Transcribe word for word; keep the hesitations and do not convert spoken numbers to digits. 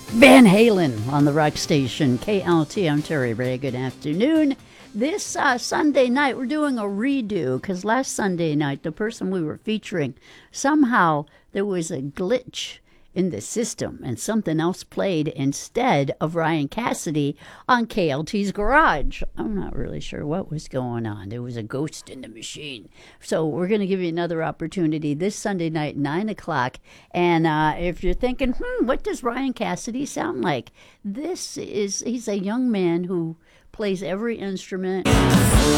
Van Halen on the rock station K L T. I'm Terry Ray. Good afternoon. This uh, Sunday night, we're doing a redo because last Sunday night, the person we were featuring, somehow there was a glitch in the system and something else played instead of Ryan Cassidy on K L T's Garage. I'm not really sure what was going on. There was a ghost in the machine. So we're going to give you another opportunity this Sunday night, nine o'clock. And uh, if you're thinking, hmm, what does Ryan Cassidy sound like? This is, he's a young man who plays every instrument.